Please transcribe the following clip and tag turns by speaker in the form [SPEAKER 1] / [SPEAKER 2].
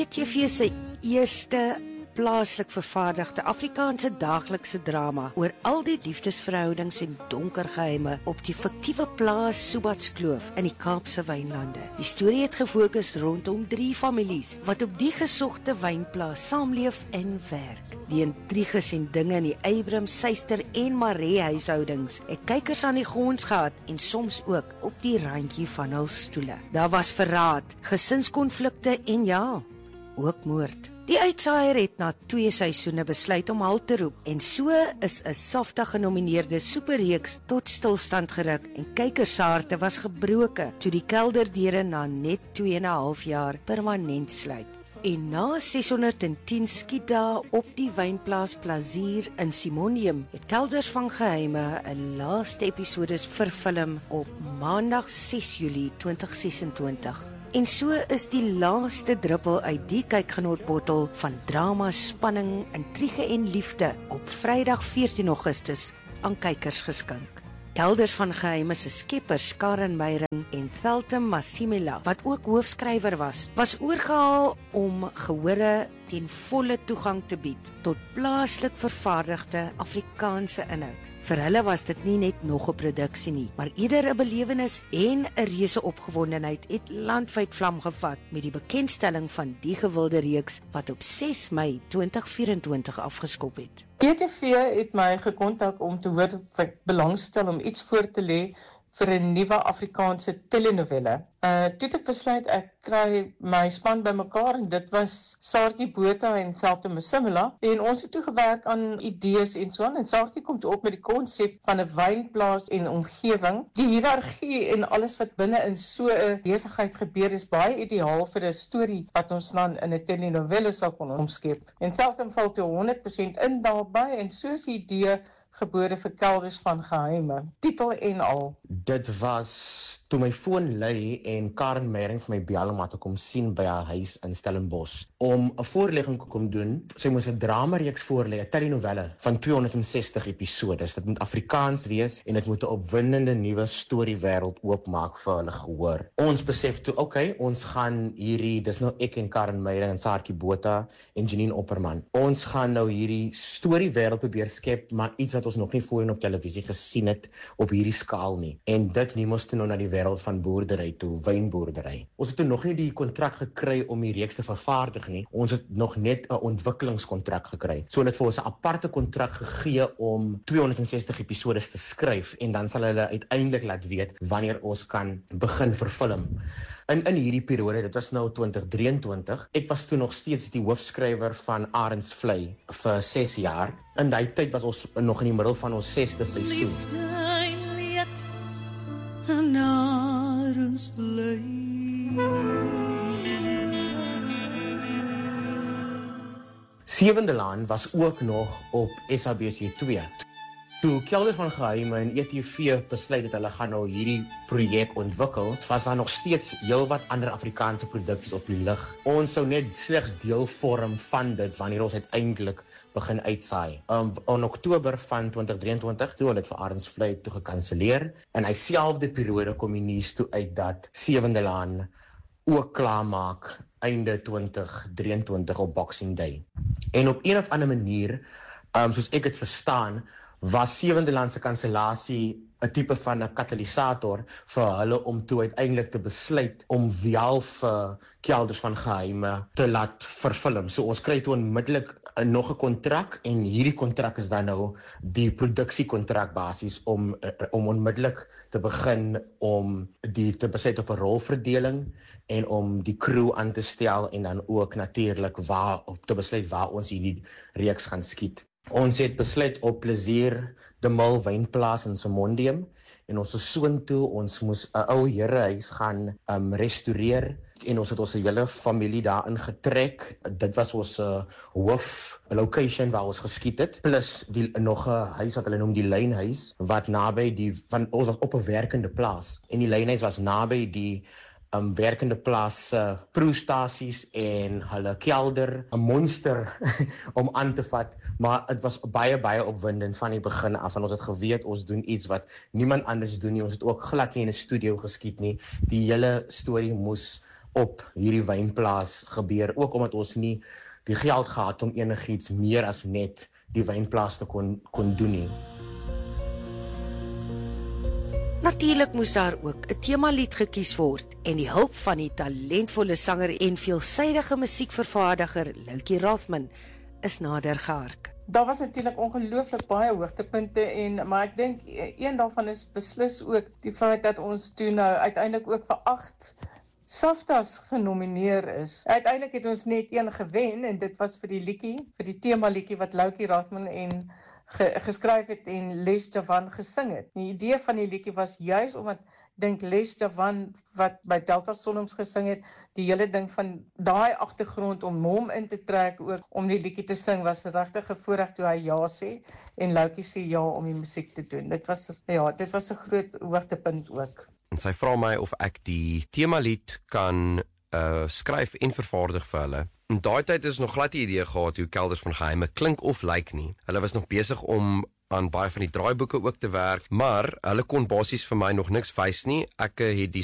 [SPEAKER 1] ETV se eerste plaaslik vervaardigde Afrikaanse daaglikse drama oor al die liefdesverhoudings en donker geheime op die fiktiewe plaas Subatskloof in die Kaapse Wynlande. Die storie het gefokus rondom 3 families wat op die gesogte wynplaas saamleef en werk. Die intriges en dinge in die Abrams, Suster en Maree huishoudings het kykers aan die gons gehad en soms ook op die randjie van hul stoele. Daar was verraad, gesinskonflikte en ja, ook moord. Die uitsaaier het na 2 seisoene besluit om halt te roep en so is 'n SAFTA genomineerde superreeks tot stilstand geruk en kykers se harte was gebroke toe die kelderdeure na net 2,5 jaar permanent sluit. En na 610 skietdae op die wynplaas Plazier in Simonium het Kelders van Geheime 'n laaste episodes verfilm op Maandag 6 Julie 2026. En so is die laaste druppel uit die kykgenotbottel van drama, spanning, intrige en liefde op Vrydag 14 Augustus aan kykers geskink. Kelders van Geheime se skeppers Karen Meyering en Thelton Masimela, wat ook hoofskrywer was oorgehaal om gehore ten volle toegang te bied tot plaaslik vervaardigde Afrikaanse inhoud. Vir hulle was dit nie net nog 'n produksie nie, maar eerder 'n belewenis en 'n reuse opgewondenheid het landwyd vlam gevat met die bekendstelling van die gewilde reeks wat op 6 Mei 2024 afgeskop het.
[SPEAKER 2] ETV het my gekontak om te hoor of ek belangstel om iets voor te lê vir 'n nuwe Afrikaanse telenovelle. Toe het ek besluit ek kry my span bymekaar en dit was Saartjie Botha en Thelton Masimela en ons het toe gewerk aan idees en so aan en Saartjie kom toe op met die konsep van 'n wynplaas en omgewing. Die hiërargie en alles wat binne in so 'n besigheid gebeur is baie ideaal vir 'n storie wat ons dan in 'n telenovelle sal kon omskep. En Thelton val toe 100% in daarbey en soos die idee gebore vir Kelders van Geheime, titel en al.
[SPEAKER 3] Dit was toe my foon lui en Karen Meyering vir my bel om haar te kom sien by haar huis in Stellenbosch om 'n voorlegging te kom doen. Sy moes 'n dramareeks voorlê, 'n telenovelle van 260 episodes. Dit moet Afrikaans wees en dit moet 'n opwindende nuwe storiewêreld oopmaak vir hulle gehoor. Ons besef toe, okay, ons gaan hierdie, dis nou ek en Karen Meyering en Saartjie Botha en Janine Opperman. Ons gaan nou hierdie storiewêreld probeer skep, maar iets wat ons nog nie voorheen op televisie gesien het op hierdie skaal nie. En dit neem ons toe nou na die wêreld van boerdery toe, wynboerdery. Ons het toe nog nie die kontrak gekry om die reeks te vervaardig nie. Ons het nog net 'n ontwikkelingskontrak gekry. So hulle het vir ons 'n aparte kontrak gegee om 260 episodes te skryf en dan sal hulle uiteindelik laat weet wanneer ons kan begin verfilm. In hierdie periode, dit was nou 2023, ek was toe nog steeds die hoofskrywer van Arendsvlei vir 6 jaar. In daai tyd was ons nog in die middel van ons 6de seisoen.
[SPEAKER 4] Liefde en leed en Arendsvlei.
[SPEAKER 3] Sewende Laan was ook nog op SABC2. Toe Kelders van Geheime en ETV besluit dat hulle gaan nou hierdie projek ontwikkel, was daar nog steeds heelwat ander Afrikaanse produksies op die lig. Ons sou net slegs deel vorm van dit wanneer ons uiteindelik begin uitsaai. In Oktober van 2023 toe hulle dit vir Arendsvlei toe gekanselleer en hy selfde periode kom die nuus toe uit dat Sewende Laan ook klaarmaak einde 2023 op Boxing Day. En op een of ander manier, soos ek het verstaan, was Sewende Laan se kansellasie 'n tipe van 'n katalisator vir hulle om toe uiteindelik te besluit om wel vir Kelders van Geheime te laat verfilm. So ons kry toe onmiddellik nog 'n kontrak en hierdie kontrak is dan nou die produksiekontrak basies om onmiddellik te begin om te besluit op 'n rolverdeling en om die crew aan te stel en dan ook natuurlik te besluit waar ons hierdie reeks gaan skiet. Ons het besluit op Plazier de Mil wynplaas in Simonium en ons is soontoe, ons moes 'n ou herehuis gaan restoreer en ons het ons hele familie daarin getrek. Dit was ons hoof location waar ons geskiet het, plus nog 'n huis wat hulle noem die Lynhuis, wat naby ons was op 'n werkende plaas en die Lynhuis was naby die werkende plaas proestasies en hulle kelder, 'n monster om aan te vat, maar dit was baie opwindend van die begin af en ons het geweet ons doen iets wat niemand anders doen nie. Ons het ook glad nie in 'n studio geskiet nie. Die hele storie moes op hierdie wynplaas gebeur, ook omdat ons nie die geld gehad om enigiets meer as net die wynplaas te kon doen nie.
[SPEAKER 1] Natuurlik moes daar ook 'n temalied gekies word en die hulp van die talentvolle sanger en veelsidige musiekvervaardiger Loukie Rothman is nader gehark.
[SPEAKER 2] Daar was natuurlik ongelooflik baie hoogtepunte maar ek dink een daarvan is beslis ook die feit dat ons toe nou uiteindelik ook vir 8 SAFTAs genomineer is. Uiteindelik het ons net een gewen en dit was vir die temaliedjie wat Loukie Rothman geskryf het en Les Javan gesing het. Die idee van die liedjie was juis omdat dink Les Javan wat by Delta Sonnems gesing het, die hele ding van daai agtergrond om hom in te trek ook om die liedjie te sing was regtig 'n voorreg toe hy ja sê en Loukie sê ja om die musiek te doen. Dit was 'n groot hoogtepunt ook.
[SPEAKER 5] En sy vra my of ek die temalied kan skryf en vervaardig vir hulle. In daai tyd is nog glad nie idee gehad hoe Kelders van Geheime klink of lyk nie. Hulle was nog besig om aan baie van die draaiboeke ook te werk, maar hulle kon basies vir my nog niks wys nie. Ek het die